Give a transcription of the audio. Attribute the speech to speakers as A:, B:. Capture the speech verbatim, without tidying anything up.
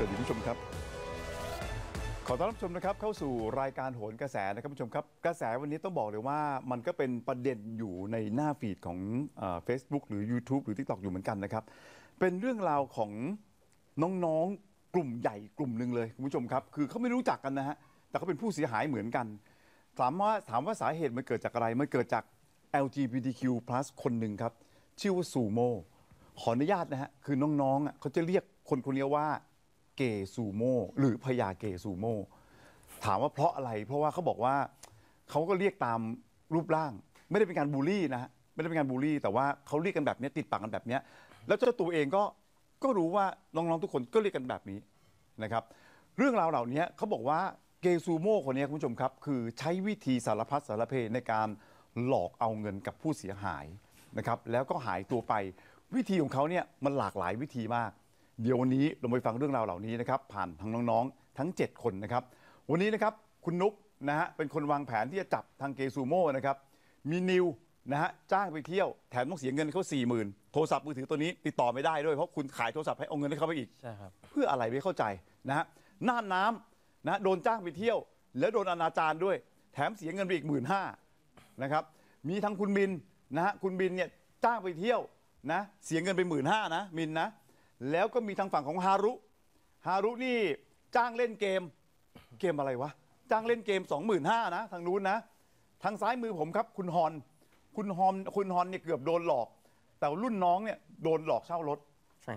A: วัสดีผู้ชมครับขอต้อนรับชมนะครับเข้าสู่รายการโหนกระแสนะครับผู้ชมครับกระแสวันนี้ต้องบอกเลยว่ามันก็เป็นประเด็นอยู่ในหน้าฟีดของเอ่อ Facebook หรือ YouTube หรือ TikTok อยู่เหมือนกันนะครับเป็นเรื่องราวของน้องๆกลุ่มใหญ่กลุ่มหนึ่งเลยคุณผู้ชมครับคือเขาไม่รู้จักกันนะฮะแต่เขาเป็นผู้เสียหายเหมือนกันถามว่าถามว่าสาเหตุมันเกิดจากอะไรมันเกิดจาก แอล จี บี ที คิว พลัส คนหนึ่งครับชื่อว่าซูโม่ขออนุญาตนะฮะคือน้องๆอ่ะเขาจะเรียกคนคนนี้ว่าเกย์ซูโม่หรือพญาเกย์ซูโม่ถามว่าเพราะอะไรเพราะว่าเขาบอกว่าเขาก็เรียกตามรูปร่างไม่ได้เป็นการบูลลี่นะฮะไม่ได้เป็นการบูลลี่แต่ว่าเขาเรียกกันแบบนี้ติดปากกันแบบนี้แล้วเจ้าตัวเองก็ก็รู้ว่าน้องๆทุกคนก็เรียกกันแบบนี้นะครับเรื่องราวเหล่านี้เขาบอกว่าเกย์ซูโม่คนนี้คุณผู้ชมครับคือใช้วิธีสารพัดสารเพในการหลอกเอาเงินกับผู้เสียหายนะครับแล้วก็หายตัวไปวิธีของเขาเนี่ยมันหลากหลายวิธีมากเดี๋ยววันนี้เราไปฟังเรื่องราวเหล่านี้นะครับผ่านทางน้องๆทั้งเจ็ดคนนะครับวันนี้นะครับคุณนุ๊กนะฮะเป็นคนวางแผนที่จะจับทางเกย์ซูโม่นะครับมีนิวนะฮะจ้างไปเที่ยวแถมต้องเสียเงินเขาสี่หมื่นโทรศัพท์มือถือตัวนี้ติดต่อไม่ได้ด้วยเพราะคุณขายโทรศัพท์ให้เอาเงินให้เขาไปอีกใช่ครับเพื่ออะไรไม่เข้าใจนะฮะน่านน้ำนะโดนจ้างไปเที่ยวแล้วโดนอนาจารด้วยแถมเสียเงินไปอีกหมื่นห้านะครับมีทั้งคุณบินนะฮะคุณบินเนี่ยจ้างไปเที่ยวนะเสียเงินไปหมื่นห้านะมินนะแล้วก็มีทางฝั่งของฮารุฮารุนี่จ้างเล่นเกมเกมอะไรวะจ้างเล่นเกม สองหมื่นห้าพัน นะทางนู้นนะทางซ้ายมือผมครับคุณฮอนคุณฮอนคุณฮอนเนี่ยเกือบโดนหลอกแต่รุ่นน้องเนี่ยโดนหลอกเช่ารถ